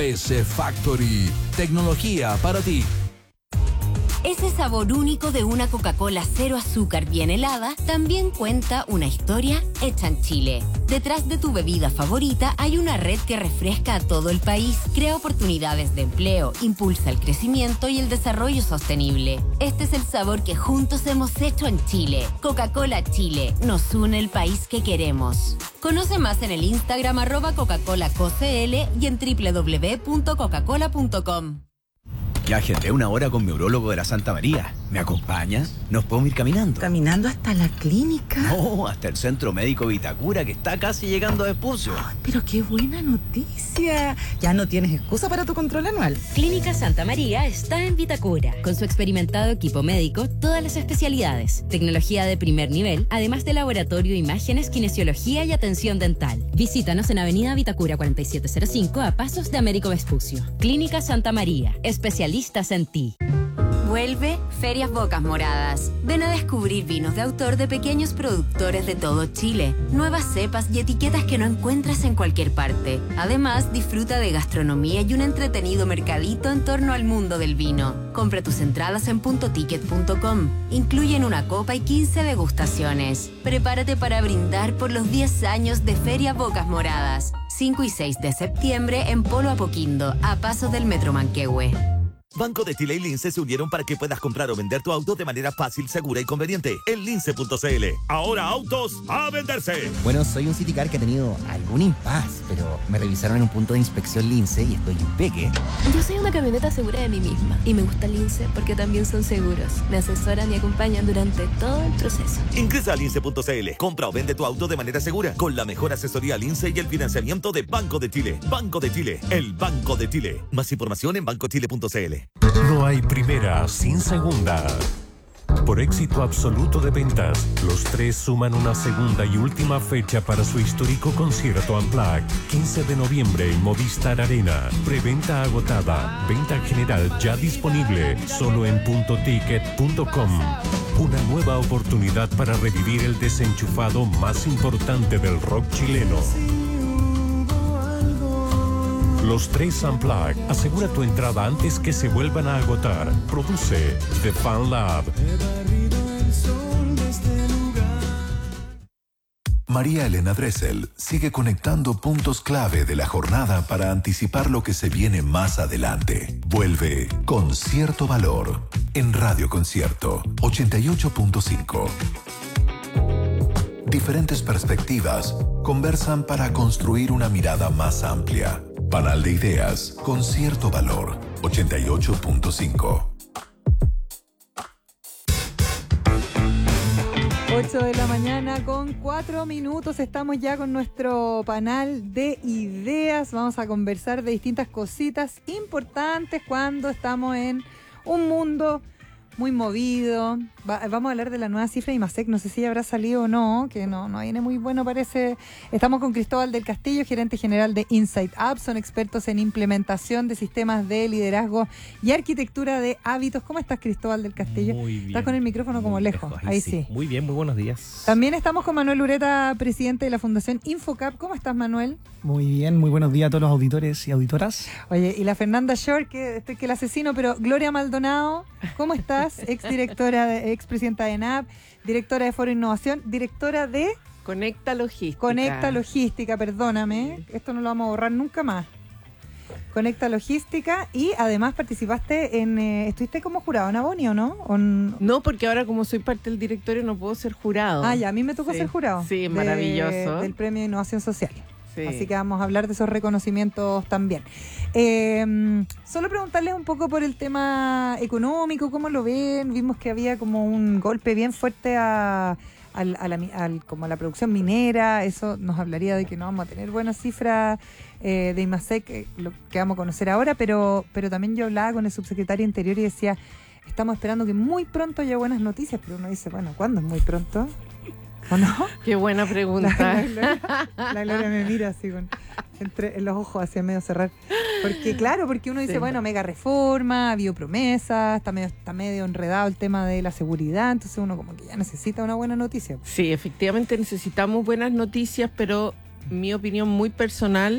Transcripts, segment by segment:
S Factory, tecnología para ti. Ese sabor único de una Coca-Cola cero azúcar bien helada también cuenta una historia hecha en Chile. Detrás de tu bebida favorita hay una red que refresca a todo el país, crea oportunidades de empleo, impulsa el crecimiento y el desarrollo sostenible. Este es el sabor que juntos hemos hecho en Chile. Coca-Cola Chile, nos une el país que queremos. Conoce más en el Instagram @Coca-ColaCoCL y en www.coca-cola.com. Ya agendé una hora con mi urólogo de la Santa María. ¿Me acompaña? ¿Nos podemos ir caminando? ¿Caminando hasta la clínica? No, hasta el Centro Médico Vitacura, que está casi llegando a Vespucio. Ay, pero qué buena noticia. Ya no tienes excusa para tu control anual. Clínica Santa María está en Vitacura. Con su experimentado equipo médico, todas las especialidades, tecnología de primer nivel, además de laboratorio, imágenes, kinesiología y atención dental. Visítanos en Avenida Vitacura 4705 a pasos de Américo Vespucio. Clínica Santa María, especialistas en ti. Vuelve Ferias Bocas Moradas. Ven a descubrir vinos de autor de pequeños productores de todo Chile, nuevas cepas y etiquetas que no encuentras en cualquier parte. Además, disfruta de gastronomía y un entretenido mercadito en torno al mundo del vino. Compra tus entradas en puntoticket.com. Incluyen una copa y 15 degustaciones. Prepárate para brindar por los 10 años de Feria Bocas Moradas. 5 y 6 de septiembre en Polo Apoquindo, a pasos del Metro Manquehue. Banco de Chile y Lince se unieron para que puedas comprar o vender tu auto de manera fácil, segura y conveniente en lince.cl. Ahora autos a venderse. Bueno, soy un Citicar que ha tenido algún impasse, pero me revisaron en un punto de inspección Lince y estoy impeque. Yo soy una camioneta segura de mí misma y me gusta Lince porque también son seguros. Me asesoran y acompañan durante todo el proceso. Ingresa a lince.cl. Compra o vende tu auto de manera segura con la mejor asesoría Lince y el financiamiento de Banco de Chile. Banco de Chile, el Banco de Chile. Más información en bancochile.cl. No hay primera sin segunda. Por éxito absoluto de ventas, los tres suman una segunda y última fecha para su histórico concierto Unplugged. 15 de noviembre en Movistar Arena. Preventa agotada. Venta general ya disponible. Solo en puntoticket.com. Una nueva oportunidad para revivir el desenchufado más importante del rock chileno. Los tres Unplugged. Asegura tu entrada antes que se vuelvan a agotar. Produce The Fan Lab. María Elena Dressel sigue conectando puntos clave de la jornada para anticipar lo que se viene más adelante. Vuelve con cierto valor en Radio Concierto 88.5. Diferentes perspectivas conversan para construir una mirada más amplia. Panal de ideas con cierto valor 88.5. 8 de la mañana con 4 minutos. Estamos ya con nuestro panel de ideas. Vamos a conversar de distintas cositas importantes cuando estamos en un mundo muy movido. Vamos a hablar de la nueva cifra de IMASEC. No sé si ya habrá salido o no, que no viene muy bueno, parece. Estamos con Cristóbal del Castillo, gerente general de Insight Up. Son expertos en implementación de sistemas de liderazgo y arquitectura de hábitos. ¿Cómo estás, Cristóbal del Castillo? Muy bien. Estás con el micrófono como lejos. Ahí sí. Muy bien, muy buenos días. También estamos con Manuel Ureta, presidente de la Fundación Infocap. ¿Cómo estás, Manuel? Muy bien, muy buenos días a todos los auditores y auditoras. Oye, y la Fernanda Shore, que el asesino, pero Gloria Maldonado, ¿cómo estás? Expresidenta de ENAP, directora de Foro Innovación, directora de Conecta Logística. Conecta Logística, perdóname, esto no lo vamos a borrar nunca más. Conecta Logística, y además participaste estuviste como jurado en Aboni, ¿o no? No, porque ahora como soy parte del directorio no puedo ser jurado. Ah, ya, a mí me tocó ser jurado. Sí, maravilloso. Del Premio de Innovación Social. Sí. Así que vamos a hablar de esos reconocimientos también. Solo preguntarles un poco por el tema económico, ¿cómo lo ven? Vimos que había como un golpe bien fuerte como a la producción minera. Eso nos hablaría de que no vamos a tener buenas cifras de IMASEC, lo que vamos a conocer ahora, pero también yo hablaba con el subsecretario Interior y decía, estamos esperando que muy pronto haya buenas noticias, pero uno dice, bueno, ¿cuándo es muy pronto? ¿O no? Qué buena pregunta. La Gloria me mira así entre los ojos hacia medio cerrar. Porque uno dice, bueno, mega reforma, biopromesas, está medio enredado el tema de la seguridad, entonces uno como que ya necesita una buena noticia. Sí, efectivamente necesitamos buenas noticias, pero mi opinión muy personal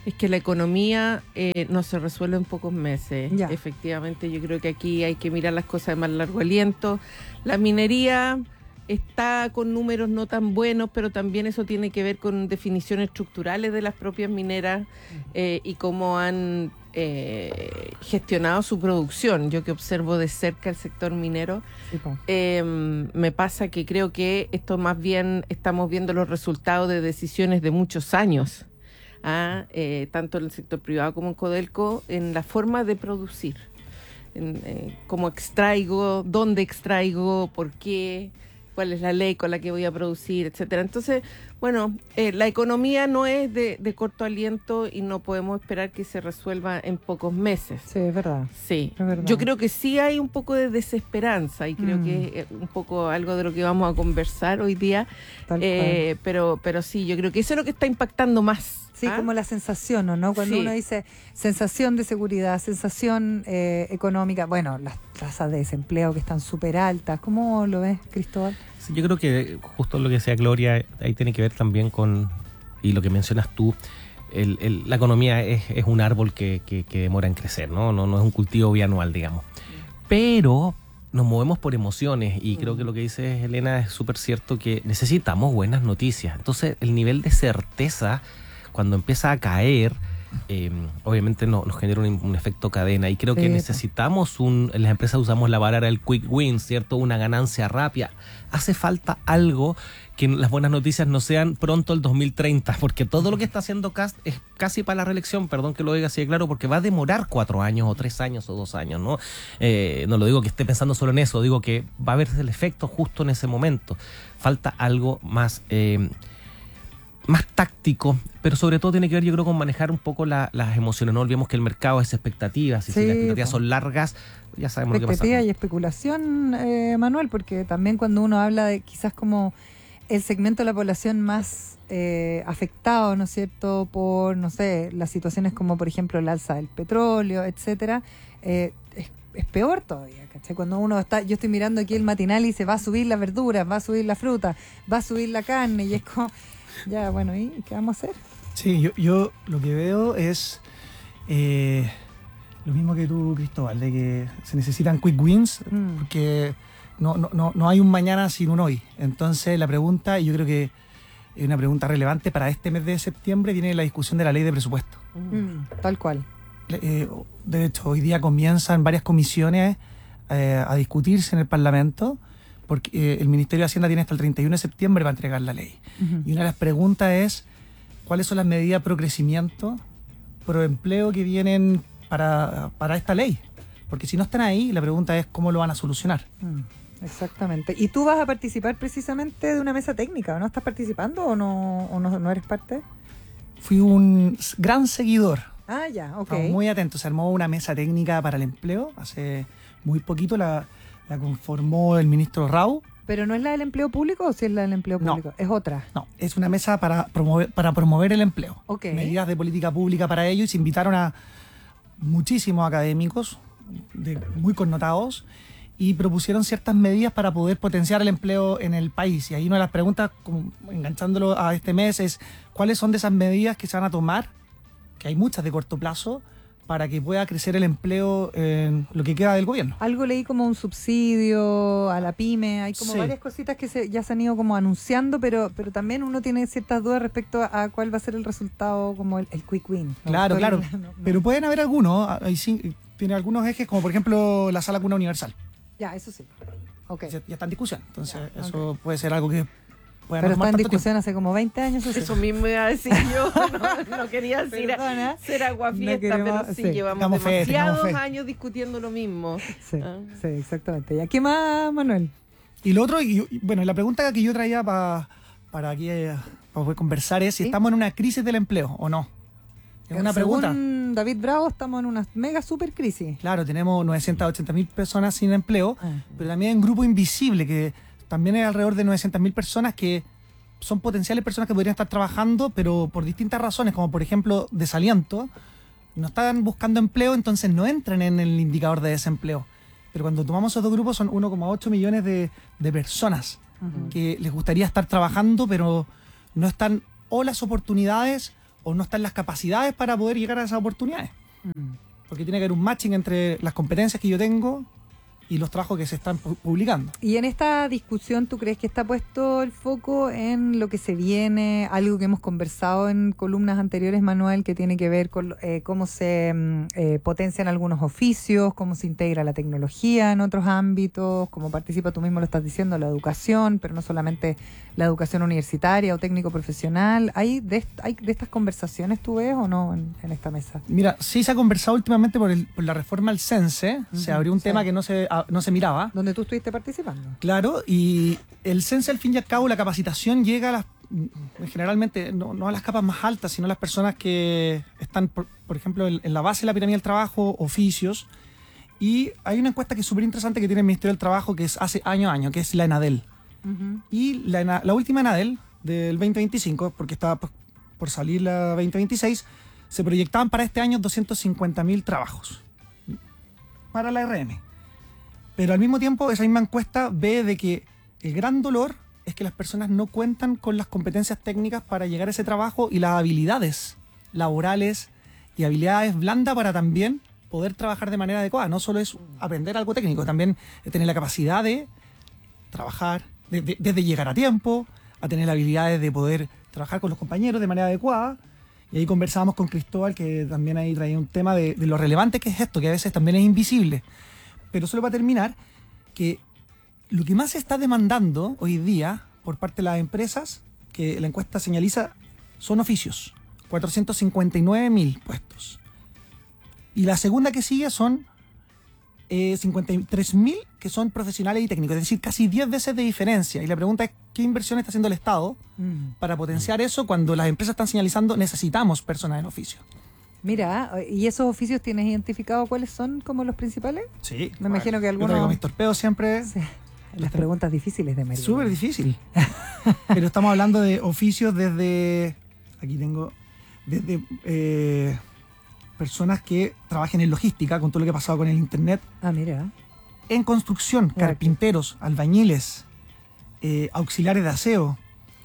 Es que la economía no se resuelve en pocos meses. Ya. Efectivamente, yo creo que aquí hay que mirar las cosas de más largo aliento. La minería está con números no tan buenos, pero también eso tiene que ver con definiciones estructurales de las propias mineras y cómo han gestionado su producción. Yo que observo de cerca el sector minero, me pasa que creo que esto más bien estamos viendo los resultados de decisiones de muchos años, tanto en el sector privado como en Codelco, en la forma de producir, cómo extraigo, dónde extraigo, por qué, cuál es la ley con la que voy a producir, etcétera. Entonces, bueno, la economía no es de corto aliento y no podemos esperar que se resuelva en pocos meses. Sí, es verdad. Sí, es verdad. Yo creo que sí hay un poco de desesperanza y creo que es un poco algo de lo que vamos a conversar hoy día, pero sí, yo creo que eso es lo que está impactando más. Sí, como la sensación, ¿no? Cuando uno dice sensación de seguridad, sensación económica, bueno, las tasas de desempleo que están súper altas, ¿cómo lo ves, Cristóbal? Sí, yo creo que justo lo que decía Gloria, ahí tiene que ver también con, y lo que mencionas tú, la economía es un árbol que demora en crecer, ¿no? No es un cultivo bianual, digamos. Pero nos movemos por emociones y creo que lo que dice Elena es súper cierto, que necesitamos buenas noticias. Entonces, el nivel de certeza, cuando empieza a caer, obviamente nos genera un efecto cadena, y creo que necesitamos en las empresas usamos la palabra el quick win, ¿cierto? Una ganancia rápida. Hace falta algo, que las buenas noticias no sean pronto el 2030, porque todo lo que está haciendo Kast es casi para la reelección, perdón que lo diga así de claro, porque va a demorar 4 años o 3 años o 2 años, ¿no? No lo digo que esté pensando solo en eso, digo que va a haber el efecto justo en ese momento. Falta algo más táctico, pero sobre todo tiene que ver, yo creo, con manejar un poco las emociones. No olvidemos que el mercado es expectativas, y si las expectativas son largas, ya sabemos lo que pasa. Expectativa y especulación, Manuel, porque también cuando uno habla de quizás como el segmento de la población más afectado, ¿no es cierto?, por, no sé, las situaciones como, por ejemplo, el alza del petróleo, etcétera, es peor todavía, ¿cachai? Cuando uno yo estoy mirando aquí el matinal y dice, va a subir las verduras, va a subir la fruta, va a subir la carne, y es como... Ya, bueno, ¿y qué vamos a hacer? Sí, yo lo que veo es lo mismo que tú, Cristóbal, de que se necesitan quick wins, porque no hay un mañana sin un hoy. Entonces la pregunta, y yo creo que es una pregunta relevante para este mes de septiembre, viene la discusión de la ley de presupuesto. Tal cual. De hecho, hoy día comienzan varias comisiones a discutirse en el Parlamento, porque el Ministerio de Hacienda tiene hasta el 31 de septiembre para entregar la ley. Y una de las preguntas es, ¿cuáles son las medidas pro crecimiento, pro empleo que vienen para esta ley? Porque si no están ahí, la pregunta es cómo lo van a solucionar. Exactamente. ¿Y tú vas a participar precisamente de una mesa técnica, o no estás participando o no eres parte? Fui un gran seguidor. Ah, ya, ok. Estamos muy atentos. Se armó una mesa técnica para el empleo hace muy poquito, la conformó el ministro Rau. ¿Pero no es la del empleo público o si es la del empleo público? No. Es otra. No, es una mesa para promover el empleo. Okay. Medidas de política pública para ello, y se invitaron a muchísimos académicos muy connotados y propusieron ciertas medidas para poder potenciar el empleo en el país. Y ahí una de las preguntas, como enganchándolo a este mes, es ¿cuáles son de esas medidas que se van a tomar? Que hay muchas de corto plazo, para que pueda crecer el empleo en lo que queda del gobierno. Algo leí como un subsidio a la pyme, hay como varias cositas que ya se han ido como anunciando, pero también uno tiene ciertas dudas respecto a cuál va a ser el resultado, como el quick win. Claro. Pero pueden haber algunos, tiene algunos ejes, como por ejemplo la sala cuna universal. Ya, eso sí. Okay. Ya está en discusión, entonces eso puede ser algo que... Pero está en discusión hace como 20 años. Eso mismo iba a decir yo. No quería decir ser aguafiesta, pero sí, llevamos demasiados años discutiendo lo mismo. Sí, exactamente. ¿Y aquí más, Manuel? Y lo otro, bueno, la pregunta que yo traía para aquí para poder conversar es si estamos en una crisis del empleo o no. Es una pregunta. Según David Bravo, estamos en una mega super crisis. Claro, tenemos 980.000 personas sin empleo, pero también hay un grupo invisible que también es alrededor de 900.000 personas que son potenciales personas que podrían estar trabajando, pero por distintas razones, como por ejemplo desaliento, no están buscando empleo, entonces no entran en el indicador de desempleo. Pero cuando tomamos esos dos grupos son 1,8 millones de personas que les gustaría estar trabajando, pero no están o las oportunidades o no están las capacidades para poder llegar a esas oportunidades. Porque tiene que haber un matching entre las competencias que yo tengo y los trabajos que se están publicando. Y en esta discusión, ¿tú crees que está puesto el foco en lo que se viene? Algo que hemos conversado en columnas anteriores, Manuel, que tiene que ver con cómo se potencian algunos oficios, cómo se integra la tecnología en otros ámbitos, cómo participa, tú mismo lo estás diciendo, la educación, pero no solamente la educación universitaria o técnico profesional. ¿Hay de estas conversaciones, tú ves, o no en esta mesa? Mira, sí se ha conversado últimamente por la reforma al CENSE. Se abrió un tema que no se miraba. Donde tú estuviste participando. Claro, y el CENSE, al fin y al cabo, la capacitación llega generalmente no a las capas más altas, sino a las personas que están, por ejemplo, en la base de la pirámide del trabajo, oficios. Y hay una encuesta que es súper interesante que tiene el Ministerio del Trabajo, que es hace año a año, que es la ENADEL. Y la última ENADEL del 2025, porque estaba por salir la 2026, se proyectaban para este año 250.000 trabajos para la RM. Pero al mismo tiempo, esa misma encuesta ve de que el gran dolor es que las personas no cuentan con las competencias técnicas para llegar a ese trabajo y las habilidades laborales y habilidades blandas para también poder trabajar de manera adecuada. No solo es aprender algo técnico, también tener la capacidad de trabajar, desde llegar a tiempo, a tener habilidades de poder trabajar con los compañeros de manera adecuada. Y ahí conversábamos con Cristóbal, que también ahí traía un tema de lo relevante que es esto, que a veces también es invisible. Pero solo para terminar, que lo que más se está demandando hoy día por parte de las empresas, que la encuesta señaliza, son oficios. 459.000 puestos. Y la segunda que sigue son 53.000 que son profesionales y técnicos, es decir, casi 10 veces de diferencia. Y la pregunta es, ¿qué inversión está haciendo el Estado para potenciar eso cuando las empresas están señalizando necesitamos personas en oficio? Mira, ¿y esos oficios tienes identificado cuáles son como los principales? Sí. Me imagino que algunos... Yo traigo mis torpedos siempre. Sí. Las preguntas difíciles de María. Súper difícil. Pero estamos hablando de oficios desde... Aquí tengo... Desde personas que trabajen en logística, con todo lo que ha pasado con el internet. Ah, mira. En construcción, carpinteros, albañiles, auxiliares de aseo,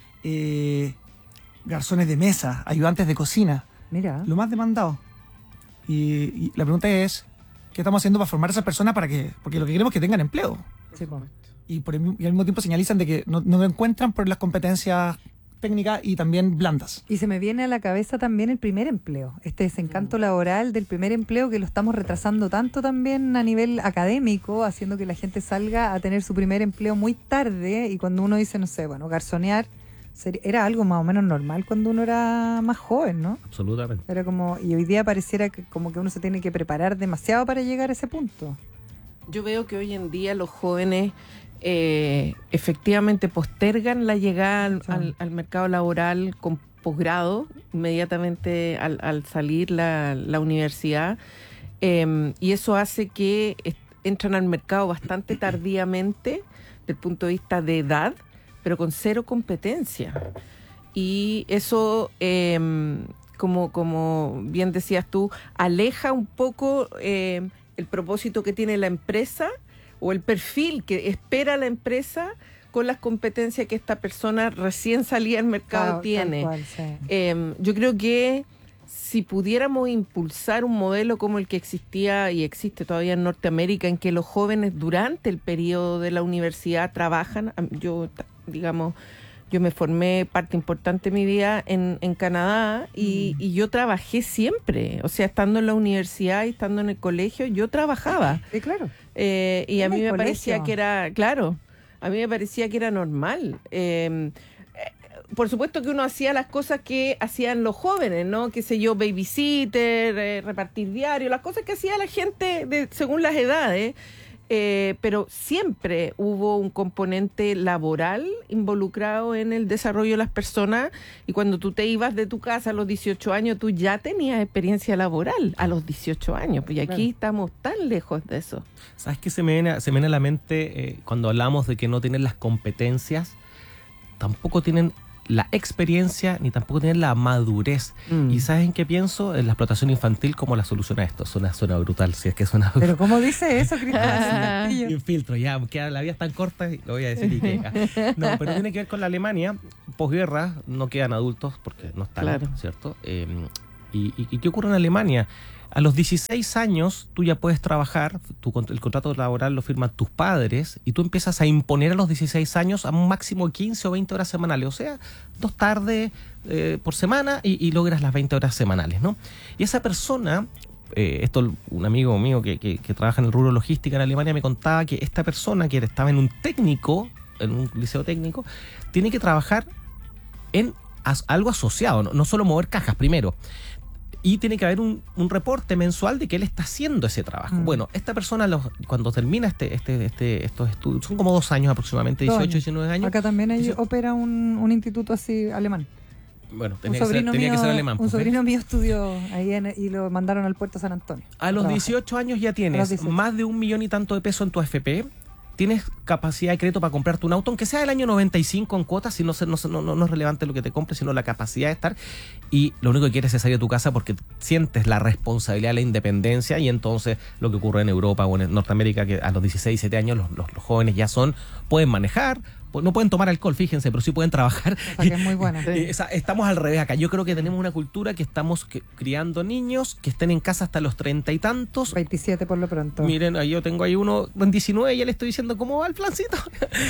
garzones de mesa, ayudantes de cocina. Mira. Lo más demandado. Y la pregunta es, ¿qué estamos haciendo para formar a esas personas porque lo que queremos es que tengan empleo? Sí, pues. Y al mismo tiempo señalizan de que no encuentran por las competencias técnicas y también blandas. Y se me viene a la cabeza también el primer empleo, este desencanto laboral del primer empleo, que lo estamos retrasando tanto también a nivel académico, haciendo que la gente salga a tener su primer empleo muy tarde, y cuando uno dice, no sé, bueno, garzonear era algo más o menos normal cuando uno era más joven, ¿no? Absolutamente. Era como, y hoy día pareciera como que uno se tiene que preparar demasiado para llegar a ese punto. Yo veo que hoy en día los jóvenes efectivamente postergan la llegada al mercado laboral con posgrado inmediatamente al salir la universidad, y eso hace que entran al mercado bastante tardíamente desde el punto de vista de edad, pero con cero competencia. Y eso, como bien decías tú, aleja un poco el propósito que tiene la empresa o el perfil que espera la empresa con las competencias que esta persona recién salida al mercado tiene. Tal cual, sí. Yo creo que si pudiéramos impulsar un modelo como el que existía y existe todavía en Norteamérica, en que los jóvenes durante el periodo de la universidad trabajan, yo me formé parte importante de mi vida en Canadá y yo trabajé siempre, o sea, estando en la universidad y estando en el colegio, yo trabajaba. Sí, claro. Y a mí me parecía que era, a mí me parecía que era normal. Por supuesto que uno hacía las cosas que hacían los jóvenes, ¿no? Qué sé yo, babysitter, repartir diario, las cosas que hacía la gente según las edades. Pero siempre hubo un componente laboral involucrado en el desarrollo de las personas, y cuando tú te ibas de tu casa a los 18 años, tú ya tenías experiencia laboral a los 18 años, pues aquí estamos tan lejos de eso. ¿Sabes qué se me viene a la mente cuando hablamos de que no tienen las competencias? Tampoco tienen la experiencia ni tampoco tienen la madurez. ¿Y sabes en qué pienso? En la explotación infantil como la solución a esto. Suena brutal, si es que suena brutal. ¿Pero cómo dice eso, Cristian? Y un filtro, ya, porque la vida es tan corta, lo voy a decir y que... No, pero tiene que ver con la Alemania. Posguerra no quedan adultos porque no están, claro, ¿cierto? ¿Y qué ocurre en Alemania? A los 16 años tú ya puedes trabajar, el contrato laboral lo firman tus padres y tú empiezas a imponer a los 16 años a un máximo de 15 o 20 horas semanales, o sea, 2 tardes por semana y logras las 20 horas semanales, ¿no? Y esa persona, un amigo mío que trabaja en el rubro logística en Alemania me contaba que esta persona que estaba en un liceo técnico, tiene que trabajar en algo asociado, no solo mover cajas primero. Y tiene que haber un reporte mensual de que él está haciendo ese trabajo. Bueno, esta persona cuando termina estos estudios, son como 2 años aproximadamente, 18, 19 años. Acá también opera un instituto así alemán. Bueno, tenía que ser alemán. Un sobrino mío estudió ahí y lo mandaron al puerto San Antonio. A los 18 años ya tienes más de 1 millón y tanto de pesos en tu AFP. Tienes capacidad de crédito para comprarte un auto, aunque sea del año 95 en cuotas, si no es relevante lo que te compres, sino la capacidad de estar. Y lo único que quieres es salir de tu casa porque sientes la responsabilidad de la independencia. Y entonces lo que ocurre en Europa o en Norteamérica, que a los 16, 17 años los jóvenes ya pueden manejar, no pueden tomar alcohol, fíjense, pero sí pueden trabajar. O sea, que es muy buena. Estamos al revés acá. Yo creo que tenemos una cultura que estamos criando niños que estén en casa hasta los 30 y tantos. 27 por lo pronto. Miren, yo tengo ahí uno en 19 y ya le estoy diciendo cómo va el plancito.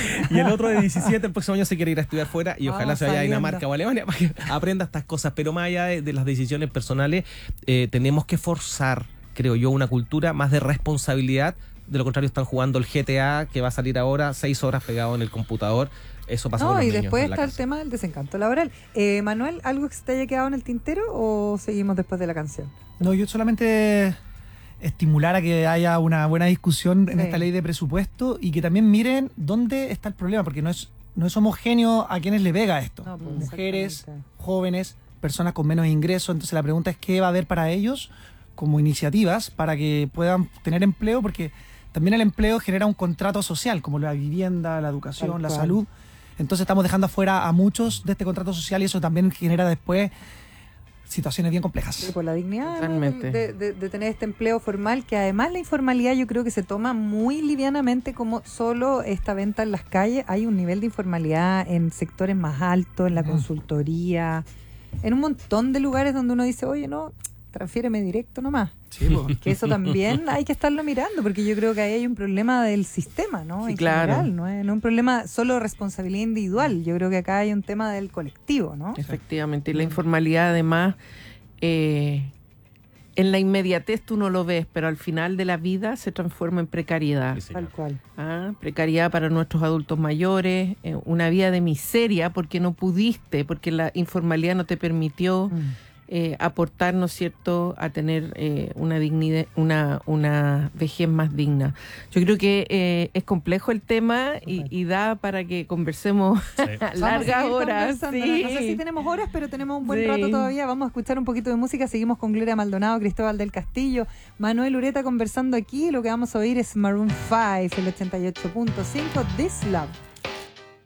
Y el otro de 17 el próximo año se quiere ir a estudiar fuera y ojalá se vaya a Dinamarca o Alemania para que aprenda estas cosas. Pero más allá de las decisiones personales, tenemos que forzar, creo yo, una cultura más de responsabilidad. De lo contrario, están jugando el GTA, que va a salir ahora 6 horas pegado en el computador. Eso pasa con los niños. Y después está el tema del desencanto laboral. Manuel, ¿algo que se te haya quedado en el tintero o seguimos después de la canción? No, yo solamente estimular a que haya una buena discusión en esta ley de presupuesto y que también miren dónde está el problema, porque no es homogéneo a quienes le pega esto. No, pues, mujeres, jóvenes, personas con menos ingresos. Entonces la pregunta es qué va a haber para ellos como iniciativas para que puedan tener empleo, porque también el empleo genera un contrato social, como la vivienda, la educación, la salud. Entonces estamos dejando afuera a muchos de este contrato social y eso también genera después situaciones bien complejas. Sí, por la dignidad de tener este empleo formal, que además la informalidad yo creo que se toma muy livianamente como solo esta venta en las calles. Hay un nivel de informalidad en sectores más altos, en la consultoría, en un montón de lugares donde uno dice, oye, no, transfiéreme directo nomás. Sí, que eso también hay que estarlo mirando, porque yo creo que ahí hay un problema del sistema, ¿no? Sí, en claro. general, no es un problema solo de responsabilidad individual. Yo creo que acá hay un tema del colectivo, ¿no? Efectivamente, y la informalidad además, en la inmediatez tú no lo ves, pero al final de la vida se transforma en precariedad. Sí, tal cual. Precariedad para nuestros adultos mayores, una vida de miseria porque no pudiste, porque la informalidad no te permitió aportar, ¿no es cierto?, a tener una dignidad, una vejez más digna. Yo creo que es complejo el tema y da para que conversemos largas horas. Sí. No sé si tenemos horas, pero tenemos un buen rato todavía. Vamos a escuchar un poquito de música. Seguimos con Gloria Maldonado, Cristóbal del Castillo, Manuel Ureta conversando aquí. Lo que vamos a oír es Maroon 5, el 88.5, This Love.